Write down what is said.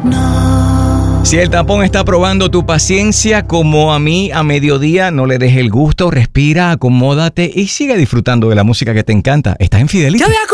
Si el tapón está probando tu paciencia como a mí a mediodía, no le dejes el gusto, respira, acomódate y sigue disfrutando de la música que te encanta. Estás en Fidelity.